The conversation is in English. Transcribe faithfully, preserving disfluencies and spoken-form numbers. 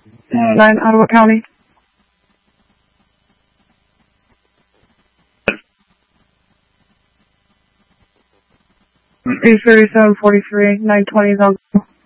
nine Ottawa County. eight thirty-seven forty-three, nine twenty is on.